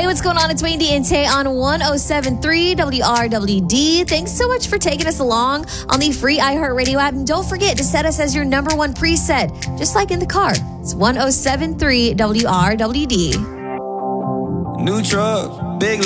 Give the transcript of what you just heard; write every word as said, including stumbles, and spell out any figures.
what's going on? It's Wendy and Tay on one oh seven point three W R W D. Thanks so much for taking us along on the free iHeartRadio app. And don't forget to set us as your number one preset, just like in the car. It's one oh seven point three W R W D. New truck, big